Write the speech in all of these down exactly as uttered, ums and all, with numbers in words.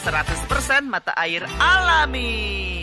seratus persen mata air alami.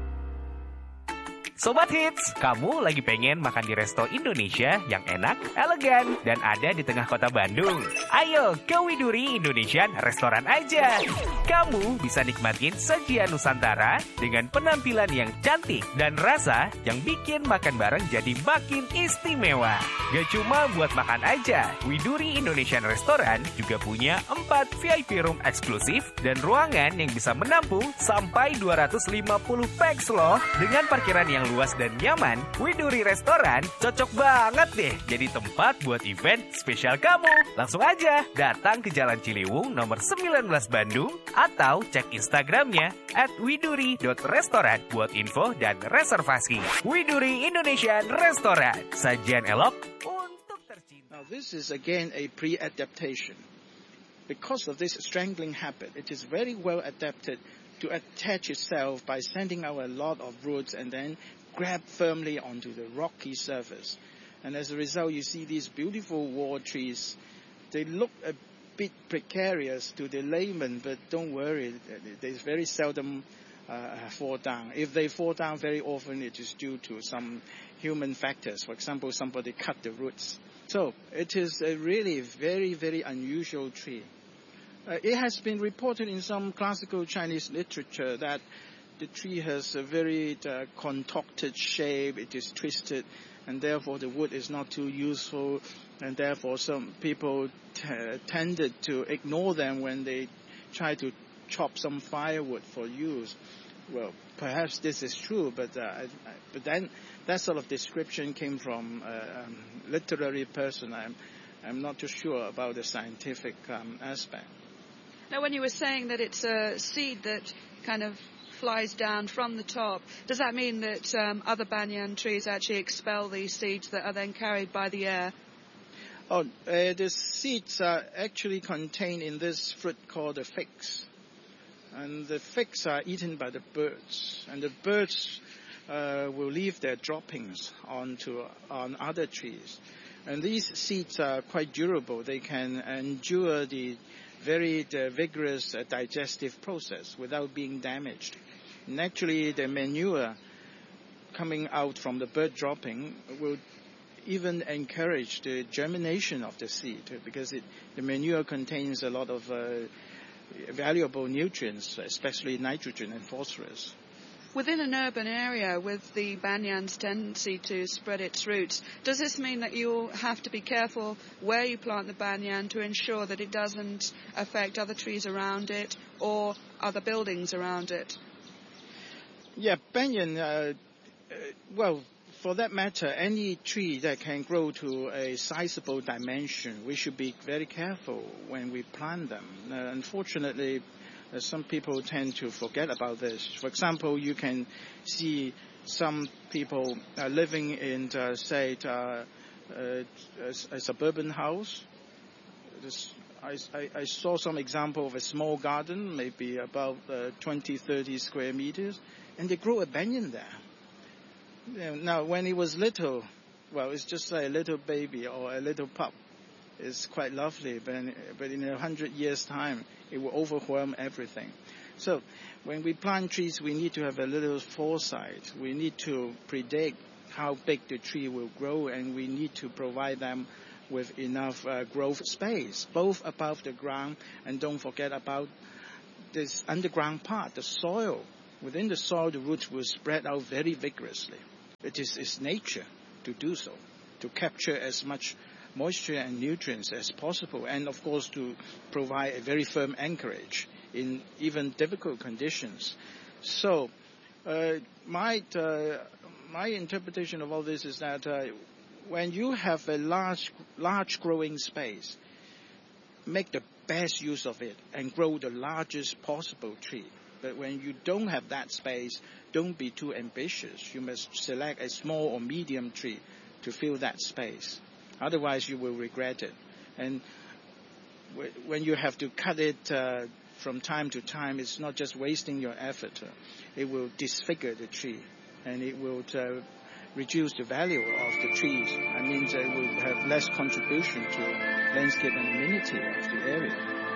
Sobat Hits, kamu lagi pengen makan di resto Indonesia yang enak, elegan, dan ada di tengah kota Bandung? Ayo ke Widuri Indonesian Restoran aja. Kamu bisa nikmatin sajian Nusantara dengan penampilan yang cantik dan rasa yang bikin makan bareng jadi makin istimewa. Gak cuma buat makan aja, Widuri Indonesian Restoran juga punya empat V I P room eksklusif dan ruangan yang bisa menampung sampai dua ratus lima puluh pax loh. Dengan parkiran yang luas dan nyaman, Widuri Restoran cocok banget deh jadi tempat buat event spesial kamu. Langsung aja datang ke Jalan Ciliwung nomor sembilan belas Bandung atau cek Instagramnya at widuri dot restoran buat info dan reservasi. Widuri Indonesian Restoran, sajian elok untuk tercinta. Now this is again a pre-adaptation. Because of this strangling habit, it is very well adapted to attach itself by sending out a lot of roots and then grab firmly onto the rocky surface. And as a result, you see these beautiful wall trees. They look a bit precarious to the layman, but don't worry, they very seldom uh, fall down. If they fall down very often, it is due to some human factors. For example, somebody cut the roots. So it is a really very, very unusual tree. Uh, it has been reported in some classical Chinese literature that the tree has a very uh, contorted shape, it is twisted, and therefore the wood is not too useful, and therefore some people t- tended to ignore them when they try to chop some firewood for use. Well, perhaps this is true, but uh, I, I, but then that sort of description came from a um, literary person. I'm, I'm not too sure about the scientific um, aspect. Now, when you were saying that it's a seed that kind of flies down from the top, does that mean that um, other banyan trees actually expel these seeds that are then carried by the air? Oh, uh, the seeds are actually contained in this fruit called the figs. And the figs are eaten by the birds. And the birds uh, will leave their droppings onto on other trees. And these seeds are quite durable. They can endure the very uh, vigorous uh, digestive process without being damaged. And actually, the manure coming out from the bird dropping will even encourage the germination of the seed because it, the manure contains a lot of uh, valuable nutrients, especially nitrogen and phosphorus. Within an urban area with the banyan's tendency to spread its roots, does this mean that you'll have to be careful where you plant the banyan to ensure that it doesn't affect other trees around it or other buildings around it? Yeah, banyan, uh, uh, well, for that matter, any tree that can grow to a sizable dimension, we should be very careful when we plant them. Uh, unfortunately, Uh, some people tend to forget about this. For example, you can see some people uh, living in, uh, say, uh, uh, a, a suburban house. This, I, I, I saw some example of a small garden, maybe about uh, twenty, thirty square meters, and they grow a banyan there. Now, when he was little, well, it's just like a little baby or a little pup. It's quite lovely, but in, but in a hundred years' time, it will overwhelm everything. So when we plant trees, we need to have a little foresight. We need to predict how big the tree will grow, and we need to provide them with enough uh, growth space, both above the ground, and don't forget about this underground part, the soil. Within the soil, the roots will spread out very vigorously. It is its nature to do so, to capture as much moisture and nutrients as possible, and of course to provide a very firm anchorage in even difficult conditions. So uh, my uh, my interpretation of all this is that uh, when you have a large large growing space, make the best use of it and grow the largest possible tree. But when you don't have that space, don't be too ambitious. You must select a small or medium tree to fill that space. Otherwise, you will regret it. And w- when you have to cut it uh, from time to time, it's not just wasting your effort. Uh, it will disfigure the tree, and it will uh, reduce the value of the trees. I mean, it will have less contribution to landscape and amenity of the area.